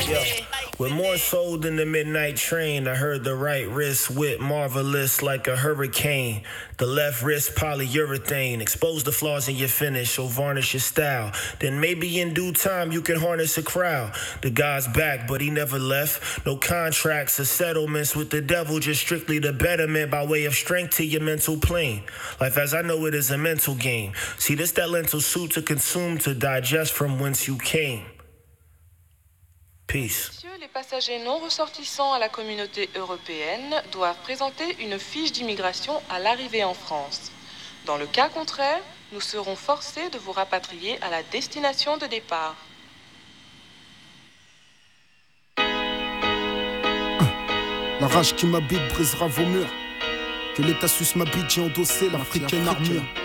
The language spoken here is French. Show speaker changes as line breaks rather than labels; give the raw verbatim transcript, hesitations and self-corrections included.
With more soul than the midnight train, I heard the right wrist whip marvelous like a hurricane. The left wrist polyurethane. Expose the flaws in your finish or varnish your style. Then maybe in due time you can harness a crowd. The guy's back, but he never left. No contracts or settlements with the devil, just strictly the betterment by way of strength to your mental plane. Life as I know it is a mental game. See, this that lentil soup to consume, to digest from whence you came. Peace.
Messieurs, les passagers non ressortissants à la communauté européenne doivent présenter une fiche d'immigration à l'arrivée en France. Dans le cas contraire, nous serons forcés de vous rapatrier à la destination de départ.
La rage qui m'habite brisera vos murs. Que l'État suisse m'habite, j'ai endossé l'africaine armure.